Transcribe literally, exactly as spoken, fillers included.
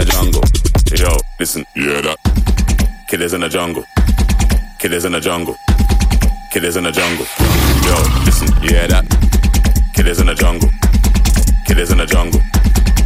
the jungle. Yo, listen, yeah that. Killers in the jungle. Killers in the jungle. Killers in the jungle. Yo, listen, yeah that. Killers in the jungle. Killers in the jungle.